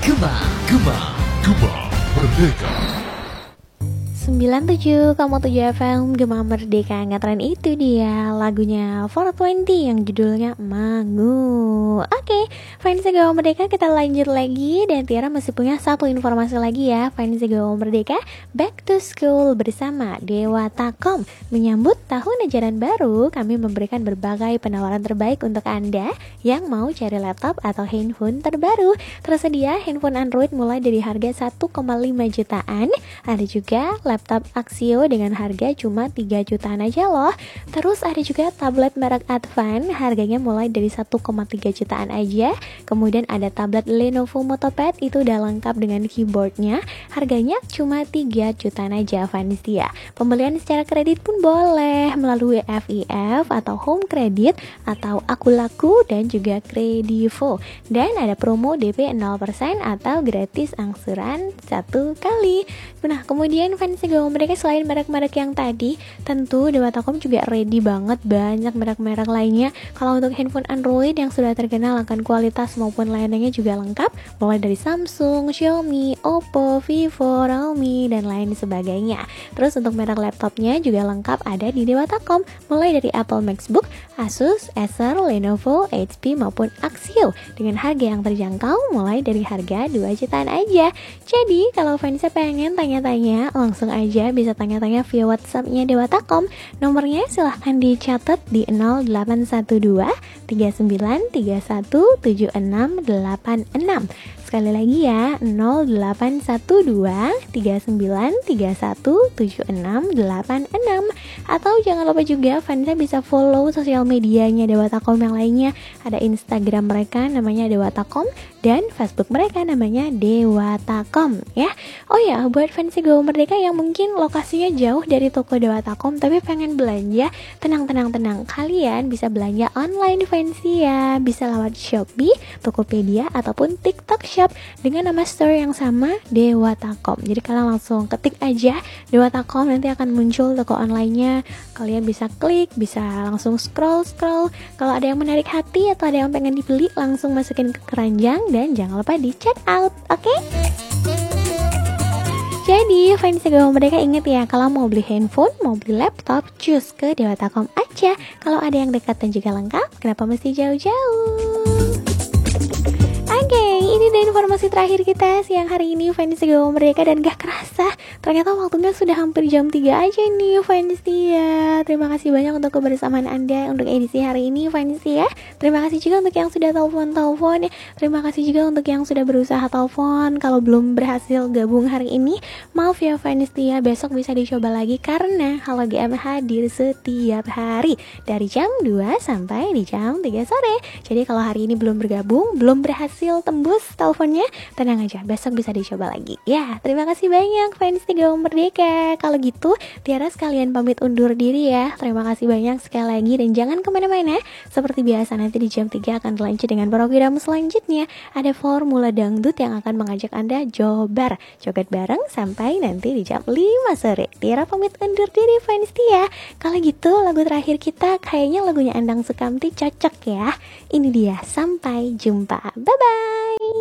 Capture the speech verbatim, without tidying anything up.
Gema, Gema, Gema Merdeka. sembilan tujuh koma tujuh F M Gema Merdeka Ngetren, itu dia lagunya four twenty yang judulnya Mangu. Oke, fans Gema Merdeka, kita lanjut lagi. Dan Tiara masih punya satu informasi lagi ya, fans Gema Merdeka. Back to school bersama Dewa Takom. Menyambut tahun ajaran baru, kami memberikan berbagai penawaran terbaik untuk Anda yang mau cari laptop atau handphone terbaru. Tersedia handphone Android mulai dari harga satu koma lima jutaan. Ada juga laptop Axio dengan harga cuma tiga jutaan aja loh. Terus ada juga tablet merek Advan, harganya mulai dari satu koma tiga jutaan aja. Kemudian ada tablet Lenovo Motopad, itu udah lengkap dengan keyboardnya, harganya cuma tiga jutaan aja fans ya. Pembelian secara kredit pun boleh melalui F I F atau Home Credit atau Aku Laku dan juga Kredivo. Dan ada promo D P nol persen atau gratis angsuran satu kali. Nah, kemudian fans Gema Merdeka, selain merek-merek yang tadi, tentu Dewa Takom juga ready banget banyak merek-merek lainnya. Kalau untuk handphone Android yang sudah terkenal akan kualitas maupun layanannya juga lengkap, mulai dari Samsung, Xiaomi, Oppo, Vivo, Realme, dan lain sebagainya. Terus untuk merek laptopnya juga lengkap ada di Dewa Takom, mulai dari Apple MacBook, Asus, Acer, Lenovo, H P, maupun Axio dengan harga yang terjangkau mulai dari harga dua jutaan aja. Jadi kalau fansnya pengen tanya-tanya, langsung aja bisa tanya-tanya via WhatsApp-nya Dewa Takom. Nomornya silahkan dicatat di nol delapan satu dua tiga sembilan tiga satu tujuh enam delapan enam. Sekali lagi ya, nol delapan satu dua tiga sembilan tiga satu tujuh enam delapan enam. Atau jangan lupa juga fansnya bisa follow sosial medianya Dewa Takom yang lainnya. Ada Instagram mereka namanya Dewa Takom, dan Facebook mereka namanya Dewa Takom ya. Oh ya, buat fans Gema Merdeka yang mungkin lokasinya jauh dari toko Dewa Takom tapi pengen belanja, tenang-tenang-tenang, kalian bisa belanja online fans ya. Bisa lewat Shopee, Tokopedia, ataupun TikTok Shop dengan nama store yang sama, Dewa Takom. Jadi kalian langsung ketik aja Dewa Takom, nanti akan muncul toko online-nya. Kalian bisa klik, bisa langsung scroll-scroll. Kalau ada yang menarik hati atau ada yang pengen dibeli, langsung masukin ke keranjang dan jangan lupa di check out. Oke? Okay? Jadi fans Gema Merdeka, inget ya, kalau mau beli handphone, mau beli laptop, cus ke Dewa Takom aja. Kalau ada yang dekat dan juga lengkap, kenapa mesti jauh-jauh? Oke, okay, ini dan informasi terakhir kita siang hari ini fans Gema Merdeka. Dan gak kerasa, ternyata waktunya sudah hampir jam tiga aja nih fans ya. Terima kasih banyak untuk kebersamaan Anda untuk edisi hari ini fans ya. Terima kasih juga untuk yang sudah telepon-telepon. Terima kasih juga untuk yang sudah berusaha telepon. Kalau belum berhasil gabung hari ini, maaf ya fans ya, besok bisa dicoba lagi karena Halo G M hadir setiap hari dari jam dua sampai di jam tiga sore. Jadi kalau hari ini belum bergabung, belum berhasil tembus teleponnya, tenang aja, besok bisa dicoba lagi ya. Terima kasih banyak fans Gema Merdeka. Kalau gitu Tiara sekalian pamit undur diri ya. Terima kasih banyak sekali lagi, dan jangan kemana-mana. Seperti biasa nanti di jam tiga akan dilanjut dengan program selanjutnya. Ada Formula Dangdut yang akan mengajak Anda jobar joget bareng sampai nanti di jam lima sore. Tiara pamit undur diri fans Tia. Kalau gitu lagu terakhir kita kayaknya lagunya Endang Sukamti cocok ya. Ini dia, sampai jumpa. Bye bye.